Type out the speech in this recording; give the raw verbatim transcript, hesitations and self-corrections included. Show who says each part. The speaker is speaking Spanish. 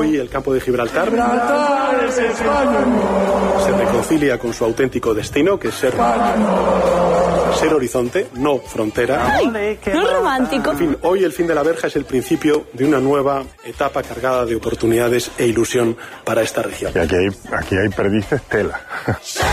Speaker 1: Hoy el campo de Gibraltar,
Speaker 2: Gibraltar es España.
Speaker 1: Se reconcilia con su auténtico destino, que es ser, ser horizonte, no frontera.
Speaker 3: Ay, no es romántico.
Speaker 1: En fin, hoy el fin de la verja es el principio de una nueva etapa cargada de oportunidades e ilusión para esta región.
Speaker 4: Y aquí hay, aquí hay perdices tela.